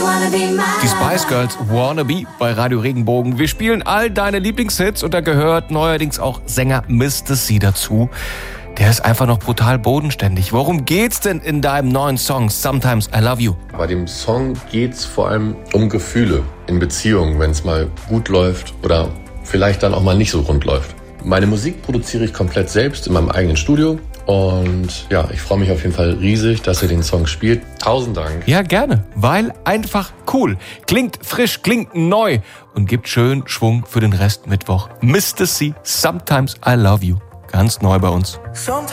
Die Spice Girls Wannabe bei Radio Regenbogen. Wir spielen all deine Lieblingshits und da gehört neuerdings auch Sänger Mr. C dazu. Der ist einfach noch brutal bodenständig. Worum geht's denn in deinem neuen Song Sometimes I Love You? Bei dem Song geht's vor allem um Gefühle in Beziehungen, wenn es mal gut läuft oder vielleicht dann auch mal nicht so rund läuft. Meine Musik produziere ich komplett selbst in meinem eigenen Studio. Und ja, ich freue mich auf jeden Fall riesig, dass ihr den Song spielt. 1000 Dank. Ja, gerne, weil einfach cool. Klingt frisch, klingt neu und gibt schön Schwung für den Rest Mittwoch. Mr. C, Sometimes I Love You. Ganz neu bei uns.